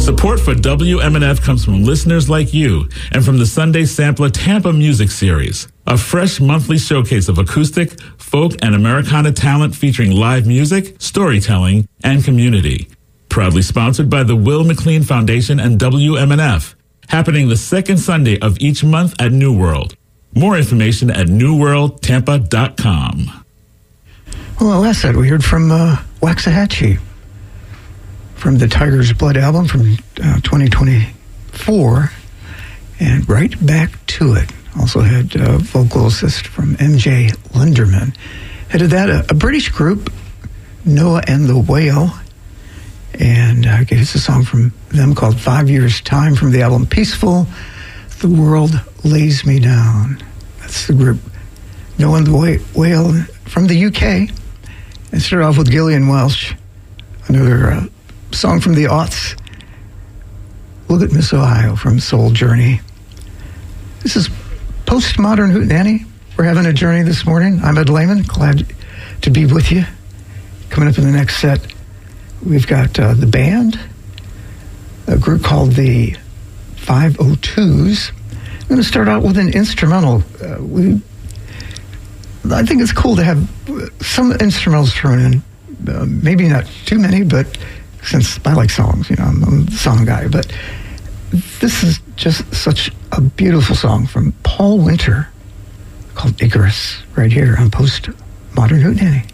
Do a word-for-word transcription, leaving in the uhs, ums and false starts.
Support for W M N F comes from listeners like you and from the Sunday Sampler Tampa Music Series, a fresh monthly showcase of acoustic, folk, and Americana talent featuring live music, storytelling, and community. Proudly sponsored by the Will McLean Foundation and W M N F. Happening the second Sunday of each month at New World. More information at new world tampa dot com. Well, last set we heard from uh, Waxahachie from the Tiger's Blood album from uh, twenty twenty-four, and Right Back to It. Also had uh, vocal assist from M J Linderman. Headed that, a, a British group, Noah and the Whale, and uh, it's a song from them called Five Years' Time from the album Peaceful, The World Lays Me Down. That's the group Noah and the Whale from the U K. And started off with Gillian Welch, another uh, song from the aughts. Look at Miss Ohio from Soul Journey. This is Postmodern Hootenanny. We're having a journey this morning. I'm Ed Lehman, glad to be with you. Coming up in the next set, we've got uh, the band, a group called the five oh twos. I'm going to start out with an instrumental. Uh, we, I think it's cool to have some instrumentals thrown in. Uh, maybe not too many, but since I like songs, you know, I'm, I'm a song guy. But this is just such a beautiful song from Paul Winter called Icarus, right here on Postmodern Hootenanny.